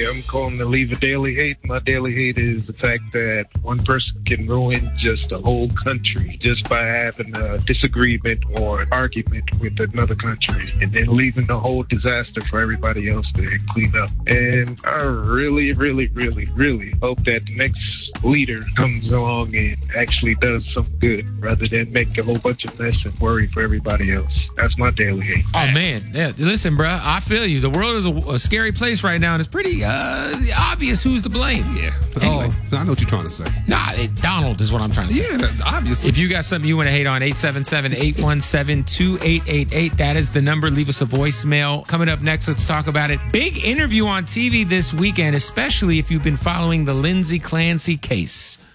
Hey, I'm calling to leave a daily hate. My daily hate is the fact that one person can ruin just a whole country just by having a disagreement or an argument with another country and then leaving the whole disaster for everybody else to clean up. And I really, really, really, really hope that the next leader comes along and actually does some good rather than make a whole bunch of mess and worry for everybody else. That's my daily hate. Oh, man. Yeah, listen, bro, I feel you. The world is a scary place right now, and it's pretty obvious who's to blame. Yeah. Anyway. Oh, I know what you're trying to say. Nah, Donald is what I'm trying to say. Yeah, obviously. If you got something you want to hate on, 877-817-2888. That is the number. Leave us a voicemail. Coming up next, let's talk about it. Big interview on TV this weekend, especially if you've been following the Lindsay Clancy case.